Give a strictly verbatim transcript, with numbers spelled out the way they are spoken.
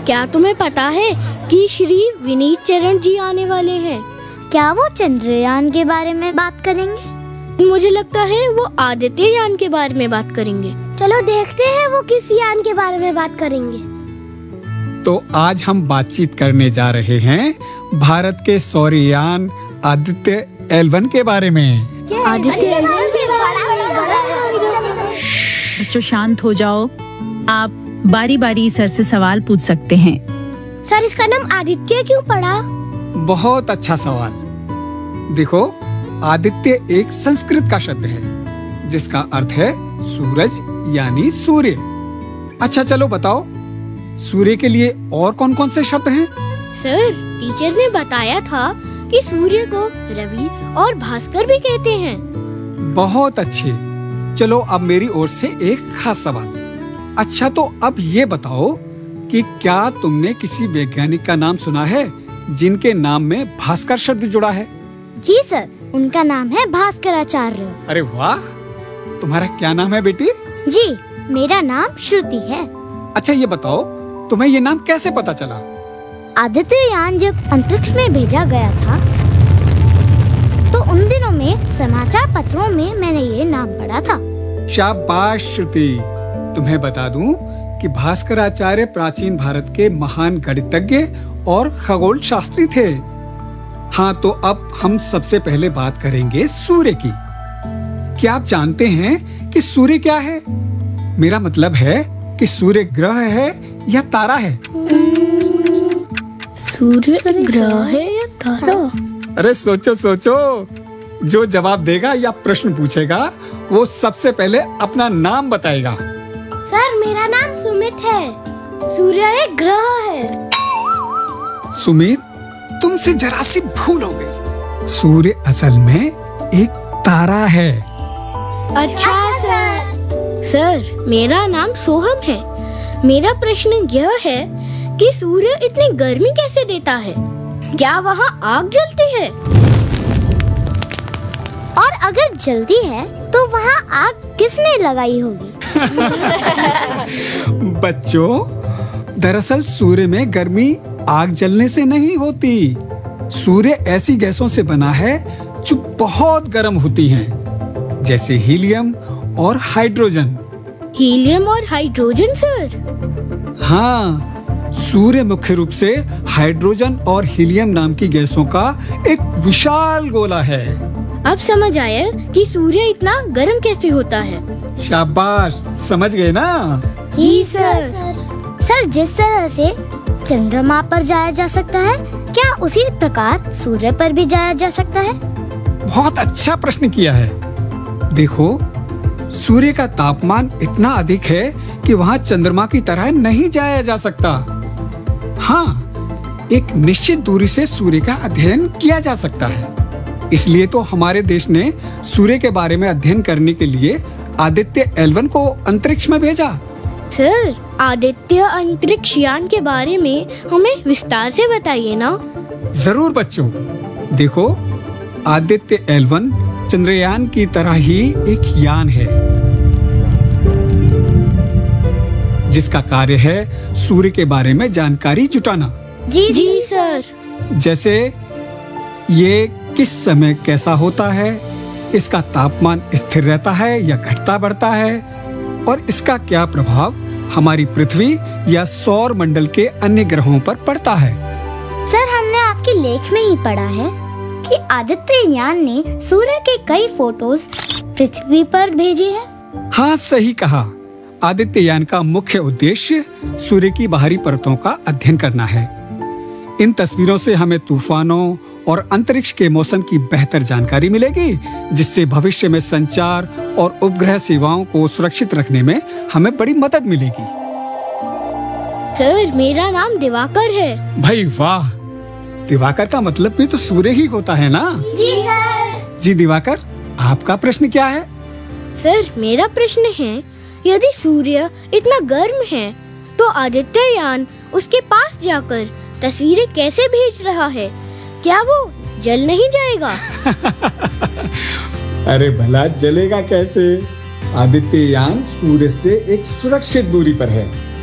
क्या तुम्हें पता है कि श्री विनीत चरण जी आने वाले हैं? क्या वो चंद्रयान के बारे में बात करेंगे? मुझे लगता है वो आदित्य यान के बारे में बात करेंगे। चलो देखते हैं वो किस यान के बारे में बात करेंगे। तो आज हम बातचीत करने जा रहे हैं भारत के सौरयान आदित्य एल वन के बारे में। आदित्य एल वन के बच्चों शांत हो जाओ। आप बारी बारी सर से सवाल पूछ सकते हैं। सर, इसका नाम आदित्य क्यों पड़ा? बहुत अच्छा सवाल। देखो, आदित्य एक संस्कृत का शब्द है जिसका अर्थ है सूरज यानी सूर्य। अच्छा चलो बताओ, सूर्य के लिए और कौन कौन से शब्द हैं? सर, टीचर ने बताया था कि सूर्य को रवि और भास्कर भी कहते हैं। बहुत अच्छे। चलो अब मेरी ओर से एक खास सवाल। अच्छा तो अब ये बताओ कि क्या तुमने किसी वैज्ञानिक का नाम सुना है जिनके नाम में भास्कर शब्द जुड़ा है? जी सर, उनका नाम है भास्कराचार्य। अरे वाह, तुम्हारा क्या नाम है बेटी? जी, मेरा नाम श्रुति है। अच्छा ये बताओ, तुम्हें ये नाम कैसे पता चला? आदित्य यान जब अंतरिक्ष में भेजा गया था तो उन दिनों में समाचार पत्रों में मैंने ये नाम पढ़ा था। शाबाश श्रुति। तुम्हें बता दूं कि भास्कराचार्य प्राचीन भारत के महान गणितज्ञ और खगोल शास्त्री थे। हाँ, तो अब हम सबसे पहले बात करेंगे सूर्य की। क्या आप जानते हैं कि सूर्य क्या है? मेरा मतलब है कि सूर्य ग्रह है या तारा है? सूर्य ग्रह है या तारा? अरे सोचो सोचो, जो जवाब देगा या प्रश्न पूछेगा वो सबसे पहले अपना नाम बताएगा। सर, मेरा नाम सुमित है। सूर्य एक ग्रह है। सुमित, तुमसे जरा सी भूल हो गई। सूर्य असल में एक तारा है। अच्छा सर। सर, मेरा नाम सोहम है। मेरा प्रश्न यह है कि सूर्य इतनी गर्मी कैसे देता है? क्या वहाँ आग जलती है? और अगर जल्दी है तो वहाँ आग किसने लगाई होगी? बच्चों, दरअसल सूर्य में गर्मी आग जलने से नहीं होती। सूर्य ऐसी गैसों से बना है जो बहुत गर्म होती हैं, जैसे हीलियम और हाइड्रोजन। हीलियम और हाइड्रोजन सर? हाँ, सूर्य मुख्य रूप से हाइड्रोजन और हीलियम नाम की गैसों का एक विशाल गोला है। अब समझ आया कि सूर्य इतना गर्म कैसे होता है। शाबाश, समझ गए ना? जी सर। सर, जिस तरह से चंद्रमा पर जाया जा सकता है, क्या उसी प्रकार सूर्य पर भी जाया जा सकता है? बहुत अच्छा प्रश्न किया है। देखो, सूर्य का तापमान इतना अधिक है कि वहाँ चंद्रमा की तरह नहीं जाया जा सकता। हाँ, एक निश्चित दूरी से सूर्य का अध्ययन किया जा सकता है। इसलिए तो हमारे देश ने सूर्य के बारे में अध्ययन करने के लिए आदित्य एल वन को अंतरिक्ष में भेजा। सर, आदित्य अंतरिक्ष यान के बारे में हमें विस्तार से बताइए ना। जरूर बच्चों। देखो, आदित्य एल वन चंद्रयान की तरह ही एक यान है जिसका कार्य है सूर्य के बारे में जानकारी जुटाना। जी जी सर। जैसे ये किस समय कैसा होता है, इसका तापमान स्थिर रहता है या घटता बढ़ता है, और इसका क्या प्रभाव हमारी पृथ्वी या सौर मंडल के अन्य ग्रहों पर पड़ता है। सर, हमने आपके लेख में ही पढ़ा है कि आदित्य यान ने सूर्य के कई फोटोज पृथ्वी पर भेजे हैं। हाँ, सही कहा। आदित्य यान का मुख्य उद्देश्य सूर्य की बाहरी परतों का अध्ययन करना है। इन तस्वीरों से हमें तूफानों और अंतरिक्ष के मौसम की बेहतर जानकारी मिलेगी, जिससे भविष्य में संचार और उपग्रह सेवाओं को सुरक्षित रखने में हमें बड़ी मदद मिलेगी। सर, मेरा नाम दिवाकर है। भाई वाह, दिवाकर का मतलब भी तो सूर्य ही होता है ना? जी सर। जी दिवाकर, आपका प्रश्न क्या है? सर, मेरा प्रश्न है, यदि सूर्य इतना गर्म है तो आदित्य यान उसके पास जाकर तस्वीरें कैसे भेज रहा है? क्या वो जल नहीं जाएगा? अरे भला जलेगा कैसे? आदित्य यान सूर्य से एक सुरक्षित दूरी पर है।